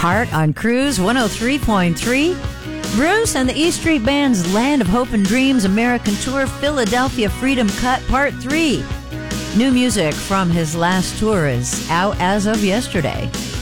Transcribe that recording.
Heart on Cruise 103.3. Bruce and the E Street Band's Land of Hope and Dreams American Tour Philadelphia Freedom Cut Part 3. New music from his last tour is out as of yesterday.